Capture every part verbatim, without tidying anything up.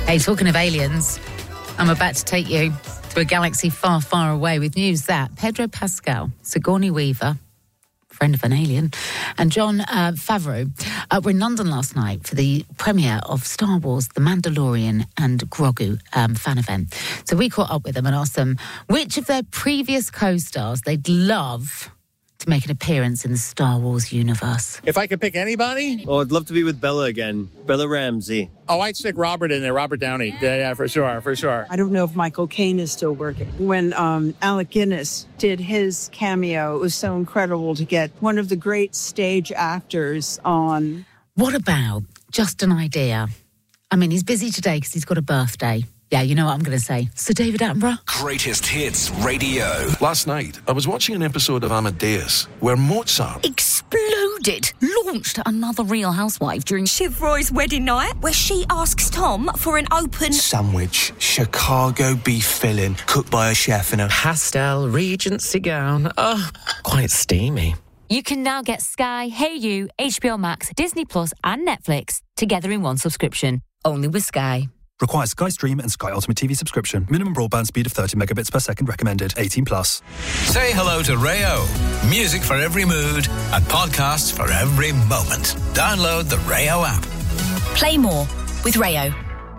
Hey, talking of aliens, I'm about to take you to a galaxy far, far away with news that Pedro Pascal, Sigourney Weaver, friend of an alien, and Jon uh, Favreau uh, were in London last night for the premiere of Star Wars, The Mandalorian and Grogu um, fan event. So we caught up with them and asked them which of their previous co-stars they'd love to make an appearance in the Star Wars universe. If I could pick anybody? Oh, I'd love to be with Bella again. Bella Ramsey. Oh, I'd stick Robert in there, Robert Downey. Yeah, yeah, for sure, for sure. I don't know if Michael Caine is still working. When um, Alec Guinness did his cameo, it was so incredible to get one of the great stage actors on. What about just an idea? I mean, he's busy today because he's got a birthday. Yeah, you know what I'm going to say. Sir David Attenborough. Greatest Hits Radio. Last night, I was watching an episode of Amadeus where Mozart exploded, launched another Real Housewife during Shiv Roy's wedding night, where she asks Tom for an open sandwich, Chicago beef filling, cooked by a chef in a pastel Regency gown. Oh, quite steamy. You can now get Sky, Hey You, H B O Max, Disney Plus and Netflix together in one subscription. Only with Sky. Requires Sky Stream and Sky Ultimate T V subscription. Minimum broadband speed of thirty megabits per second recommended. eighteen plus. Say hello to Rayo. Music for every mood and podcasts for every moment. Download the Rayo app. Play more with Rayo.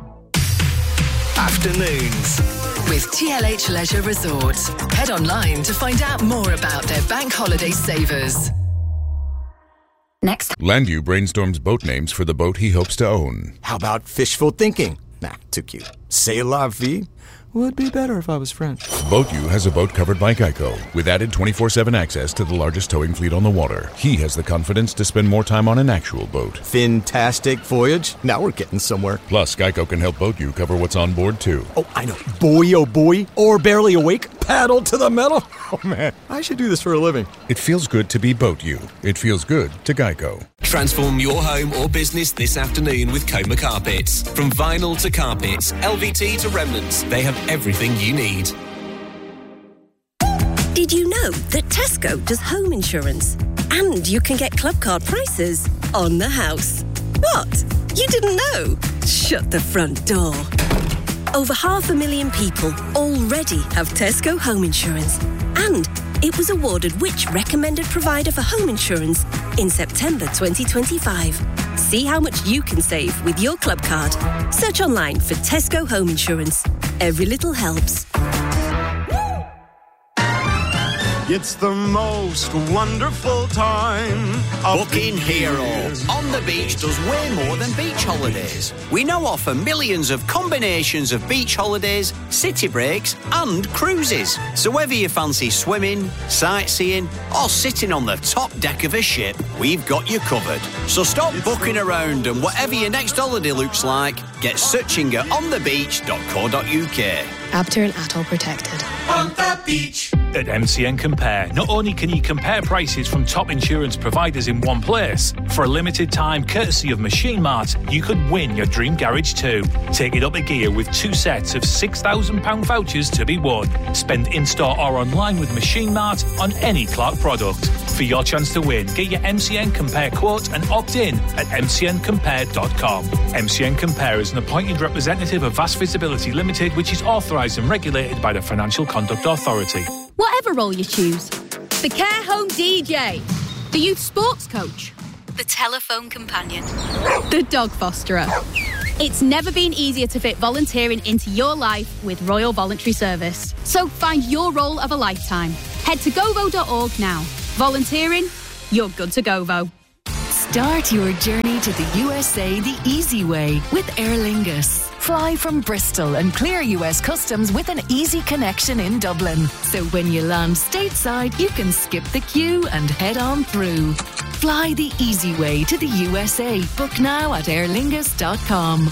Afternoons with T L H Leisure Resorts. Head online to find out more about their bank holiday savers. Next. Landu brainstorms boat names for the boat he hopes to own. How about fishful thinking? Nah, too cute. C'est la vie would be better if I was French. BoatU has a boat covered by Geico, with added twenty-four seven access to the largest towing fleet on the water. He has the confidence to spend more time on an actual boat. Fantastic voyage. Now we're getting somewhere. Plus, Geico can help BoatU cover what's on board, too. Oh, I know. Boy, oh boy, or barely awake, paddle to the metal. Oh, man, I should do this for a living. It feels good to be BoatU. It feels good to Geico. Transform your home or business this afternoon with Coma Carpets. From vinyl to carpets, L V T to remnants, they have everything you need. Did you know that Tesco does home insurance? And you can get club card prices on the house. What? You didn't know? Shut the front door. Over half a million people already have Tesco home insurance. And it was awarded which recommended provider for home insurance in September twenty twenty-five. See how much you can save with your club card. Search online for Tesco Home Insurance. Every little helps. It's the most wonderful time of Booking Hero on the beach does way more than beach holidays. We now offer millions of combinations of beach holidays, city breaks and cruises. So whether you fancy swimming, sightseeing or sitting on the top deck of a ship, we've got you covered. So stop booking around and whatever your next holiday looks like, get searching at on the beach dot co dot uk. Abter and Atoll protected. On the beach. At M C N Compare, not only can you compare prices from top insurance providers in one place, for a limited time, courtesy of Machine Mart, you could win your dream garage too. Take it up a gear with two sets of six thousand pounds vouchers to be won. Spend in-store or online with Machine Mart on any Clark product. For your chance to win, get your M C N Compare quote and opt in at m c n compare dot com. M C N Compare is an appointed representative of Vast Visibility Limited, which is authorised and regulated by the Financial Conduct Authority. Whatever role you choose, the care home D J, the youth sports coach, the telephone companion, the dog fosterer. It's never been easier to fit volunteering into your life with Royal Voluntary Service. So find your role of a lifetime. Head to govo dot org now. Volunteering, you're good to Govo. Start your journey to the U S A the easy way with Aer Lingus. Fly from Bristol and clear U S customs with an easy connection in Dublin. So when you land stateside, you can skip the queue and head on through. Fly the easy way to the U S A. Book now at aer lingus dot com.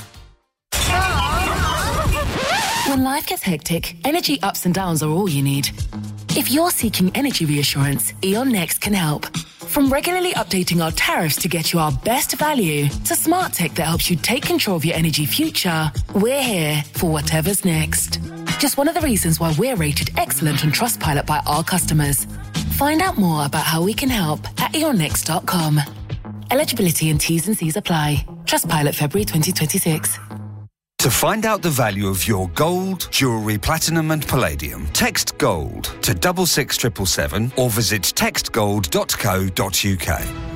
When life gets hectic, energy ups and downs are all you need. If you're seeking energy reassurance, E.ON Next can help. From regularly updating our tariffs to get you our best value, to smart tech that helps you take control of your energy future, we're here for whatever's next. Just one of the reasons why we're rated excellent on Trustpilot by our customers. Find out more about how we can help at e on next dot com. Eligibility and T's and C's apply. Trustpilot February twenty twenty-six. To find out the value of your gold, jewellery, platinum and palladium, text GOLD to double six triple seven or visit text gold dot co dot uk.